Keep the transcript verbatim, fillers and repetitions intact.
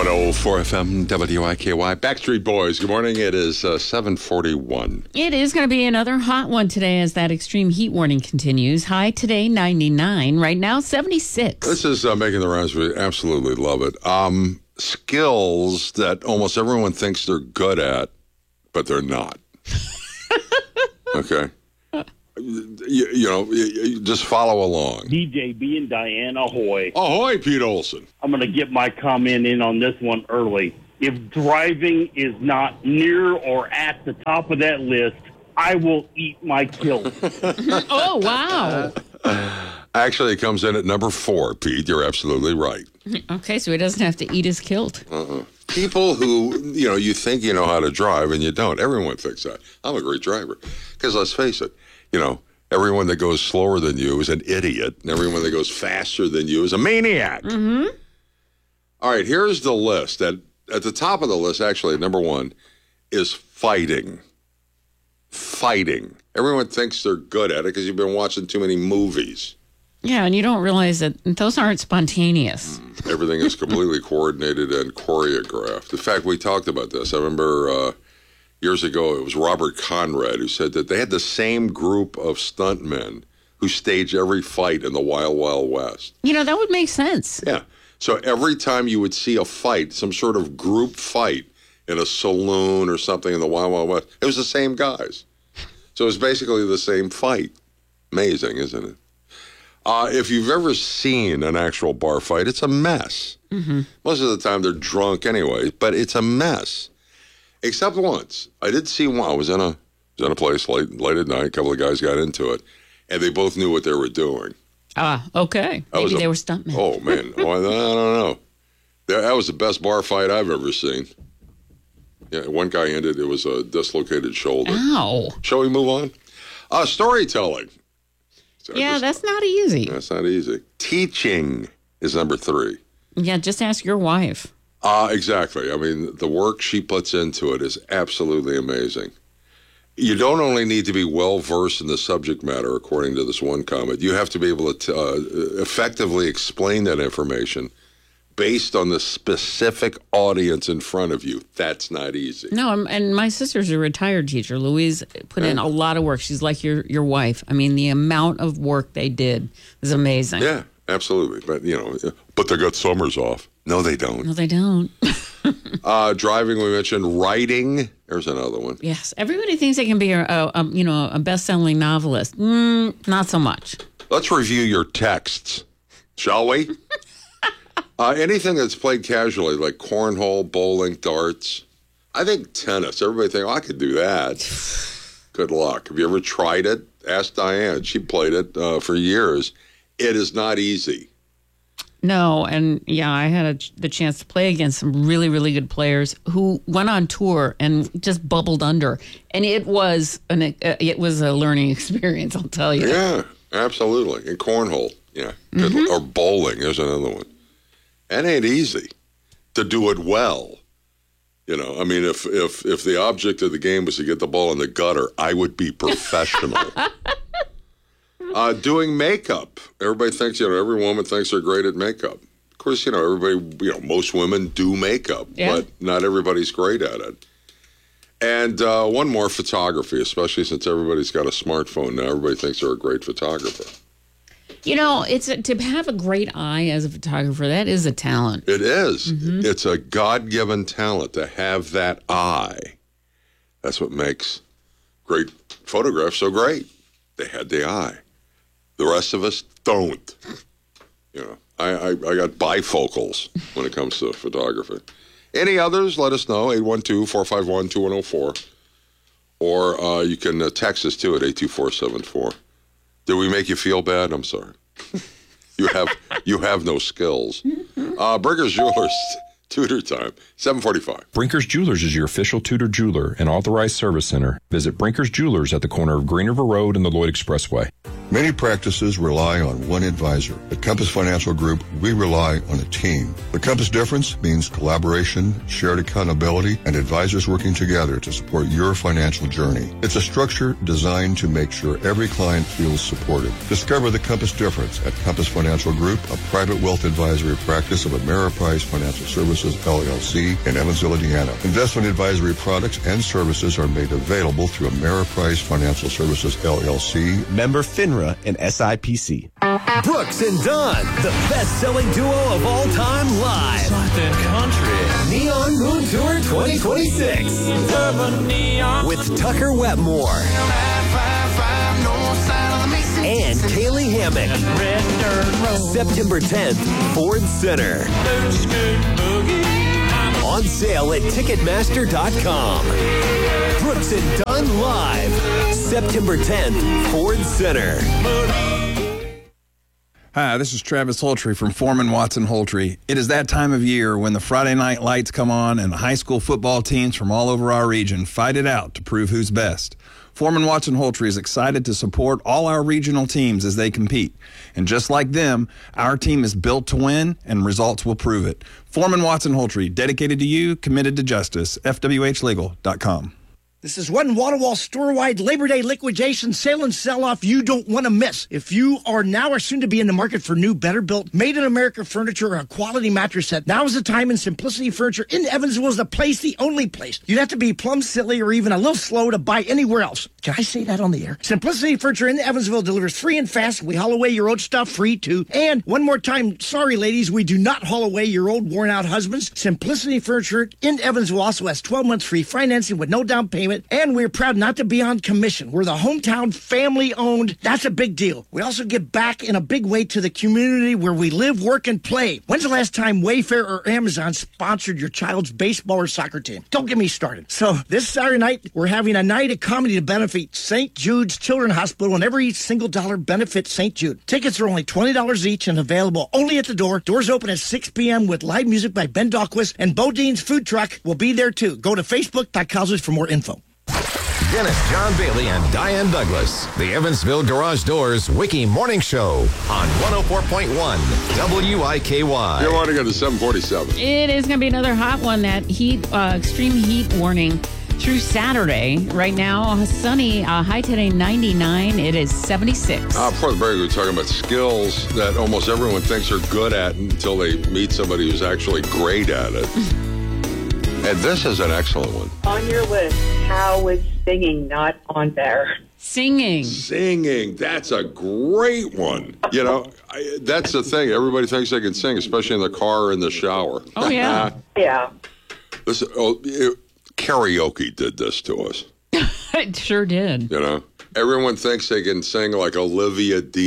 oh four F M W I K Y. Backstreet Boys, good morning. It is uh, seven forty-one. It is going to be another hot one today as that extreme heat warning continues. High today, ninety-nine. Right now, seventy-six. This is uh, making the rounds. We absolutely love it. Um, skills that almost everyone thinks they're good at, but they're not. Okay? You, you know, you, you just follow along. D J B and Diane, ahoy. Ahoy, Pete Olson. I'm going to get my comment in on this one early. If driving is not near or at the top of that list, I will eat my kilt. Oh, wow. Actually, it comes in at number four, Pete. You're absolutely right. Okay, so he doesn't have to eat his kilt. Uh-uh. People who, you know, you think you know how to drive and you don't. Everyone thinks that. I'm a great driver. Because let's face it, you know, everyone that goes slower than you is an idiot, and everyone that goes faster than you is a maniac. Mm-hmm. All right, here's the list. At, at the top of the list, actually, number one, is fighting. Fighting. Everyone thinks they're good at it because you've been watching too many movies. Yeah, and you don't realize that those aren't spontaneous. Mm, everything is completely coordinated and choreographed. In fact, we talked about this. I remember... Uh, Years ago, it was Robert Conrad who said that they had the same group of stuntmen who stage every fight in the Wild Wild West. You know, that would make sense. Yeah. So every time you would see a fight, some sort of group fight in a saloon or something in the Wild Wild West, it was the same guys. So it was basically the same fight. Amazing, isn't it? Uh, if you've ever seen an actual bar fight, it's a mess. Mm-hmm. Most of the time they're drunk anyway, but it's a mess. Except once. I did see one. I was in a, was in a place late, late at night. A couple of guys got into it, and they both knew what they were doing. Ah, okay. That Maybe a, they were stuntmen. Oh, man. Oh, I, I don't know. That, that was the best bar fight I've ever seen. Yeah, one guy ended, it was a dislocated shoulder. Ow. Shall we move on? Uh, storytelling. So yeah, just, that's not easy. That's not easy. Teaching is number three. Yeah, just ask your wife. Uh, exactly. I mean, the work she puts into it is absolutely amazing. You don't only need to be well-versed in the subject matter, according to this one comment. You have to be able to uh, effectively explain that information based on the specific audience in front of you. That's not easy. No, and my sister's a retired teacher. Louise put yeah. in a lot of work. She's like your, your wife. I mean, the amount of work they did is amazing. Yeah, absolutely. But, you know, but they got summers off. No, they don't. No, they don't. uh, driving, we mentioned. Writing, there's another one. Yes, everybody thinks they can be a, a, a you know a best-selling novelist. Mm, not so much. Let's review your texts, shall we? uh, anything that's played casually, like cornhole, bowling, darts. I think tennis. Everybody think, oh, I could do that. Good luck. Have you ever tried it? Ask Diane. She played it uh, for years. It is not easy. No, and yeah, I had a, the chance to play against some really, really good players who went on tour and just bubbled under, and it was an uh, it was a learning experience, I'll tell you. Yeah, absolutely. And cornhole, yeah, good, mm-hmm. or bowling. There's another one. That ain't easy to do it well. You know, I mean, if if if the object of the game was to get the ball in the gutter, I would be professional. Uh, doing makeup. Everybody thinks, you know, every woman thinks they're great at makeup. Of course, you know, everybody, you know, most women do makeup, yeah. but not everybody's great at it. And uh, one more, photography, especially since everybody's got a smartphone now. Everybody thinks they're a great photographer. You know, it's a, to have a great eye as a photographer, that is a talent. It is. Mm-hmm. It's a God-given talent to have that eye. That's what makes great photographs so great. They had the eye. The rest of us don't. You know, I, I, I got bifocals when it comes to photography. Any others, let us know, eight one two, four five one, two one zero four. Or uh, you can uh, text us, too, at eight two four seven four. Did we make you feel bad? I'm sorry. You have you have no skills. Uh, Brinker's Jewelers, Tudor time, seven forty-five. Brinker's Jewelers is your official Tudor jeweler and authorized service center. Visit Brinker's Jewelers at the corner of Green River Road and the Lloyd Expressway. Many practices rely on one advisor. At Compass Financial Group, we rely on a team. The Compass difference means collaboration, shared accountability, and advisors working together to support your financial journey. It's a structure designed to make sure every client feels supported. Discover the Compass difference at Compass Financial Group, a private wealth advisory practice of Ameriprise Financial Services, L L C, in Evansville, Indiana. Investment advisory products and services are made available through Ameriprise Financial Services, L L C. Member FINRA and S I P C. Brooks and Dunn, the best-selling duo of all time, live. Something country. Neon Moon Tour twenty twenty-six. With Tucker Wetmore. And Kaylee Hammack. September tenth, Ford Center. On sale at Ticketmaster dot com. Brooks and Dunn live. September tenth, Ford Center. Hi, this is Travis Holtry from Foreman Watson Holtry. It is that time of year when the Friday night lights come on and the high school football teams from all over our region fight it out to prove who's best. Foreman Watson Holtry is excited to support all our regional teams as they compete. And just like them, our team is built to win, and results will prove it. Foreman Watson Holtry, dedicated to you, committed to justice. F W H legal dot com. This is one wall-to-wall store-wide Labor Day liquidation sale and sell-off you don't want to miss. If you are now or soon to be in the market for new, better-built, made-in-America furniture or a quality mattress set, now is the time, and Simplicity Furniture in Evansville is the place, the only place. You'd have to be plumb silly or even a little slow to buy anywhere else. Can I say that on the air? Simplicity Furniture in Evansville delivers free and fast. We haul away your old stuff free, too. And one more time, sorry, ladies, we do not haul away your old, worn-out husbands. Simplicity Furniture in Evansville also has twelve months free financing with no down payment. And we're proud not to be on commission. We're the hometown family-owned. That's a big deal. We also give back in a big way to the community where we live, work, and play. When's the last time Wayfair or Amazon sponsored your child's baseball or soccer team? Don't get me started. So this Saturday night, we're having a night of comedy to benefit Saint Jude's Children's Hospital, and every single dollar benefits Saint Jude. Tickets are only twenty dollars each and available only at the door. Doors open at six p.m. with live music by Ben Dahlquist, and Bodine's food truck will be there too. Go to facebook dot com for more info. Dennis John Bailey and Diane Douglas, the Evansville Garage Doors Wiki Morning Show on one oh four point one W I K Y. You want to go to seven forty-seven. It is going to be another hot one. That heat, uh, extreme heat warning through Saturday. Right now, sunny, uh, high today ninety-nine. It is seventy-six. Uh, before the break, we were talking about skills that almost everyone thinks they're good at until they meet somebody who's actually great at it. And this is an excellent one. On your list, how was singing not on there? Singing. Singing. That's a great one. You know, I, that's the thing. Everybody thinks they can sing, especially in the car or in the shower. Oh, yeah. Yeah. This, oh, it, karaoke did this to us. It sure did. You know, everyone thinks they can sing like Olivia Dean.